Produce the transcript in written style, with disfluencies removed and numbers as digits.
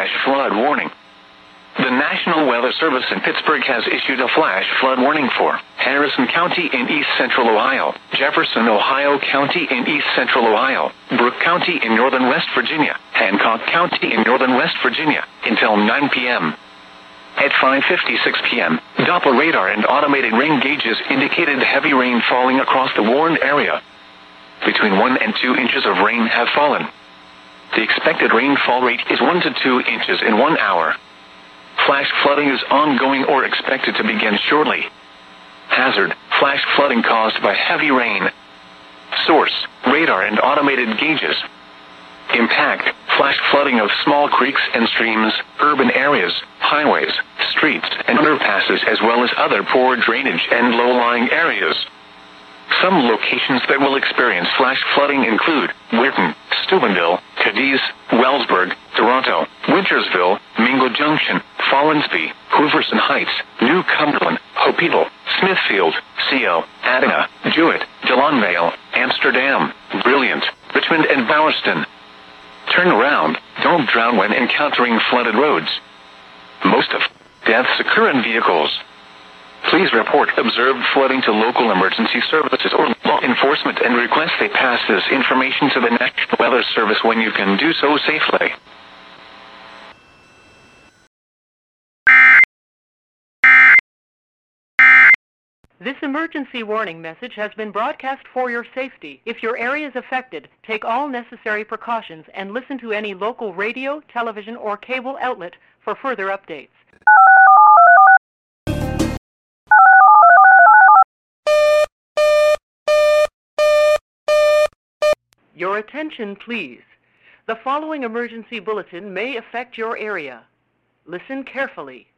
flash flood warning. The National Weather Service in Pittsburgh has issued a flash flood warning for Harrison County in east central Ohio, Jefferson, Ohio County in east central Ohio, Brooke County in northern West Virginia, Hancock County in northern West Virginia, until 9 p.m. At 5:56 p.m., Doppler radar and automated rain gauges indicated heavy rain falling across the warned area. Between 1 and 2 inches of rain have fallen. The expected rainfall rate is 1 to 2 inches in 1 hour. Flash flooding is ongoing or expected to begin shortly. Hazard: flash flooding caused by heavy rain. Source: radar and automated gauges. Impact: flash flooding of small creeks and streams, urban areas, highways, streets, and underpasses, as well as other poor drainage and low-lying areas. Some locations that will experience flash flooding include Weirton, Steubenville, Cadiz, Wellsburg, Toronto, Wintersville, Mingo Junction, Follansbee, Hooverson Heights, New Cumberland, Hopewell, Smithfield, Seal, Adana, Jewett, Delaware, Amsterdam, Brilliant, Richmond, and Bowerston. Turn around. Don't drown when encountering flooded roads. Most of deaths occur in vehicles. Please report observed flooding to local emergency services or law enforcement and request they pass this information to the National Weather Service when you can do so safely. This emergency warning message has been broadcast for your safety. If your area is affected, take all necessary precautions and listen to any local radio, television, or cable outlet for further updates. Your attention, please. The following emergency bulletin may affect your area. Listen carefully.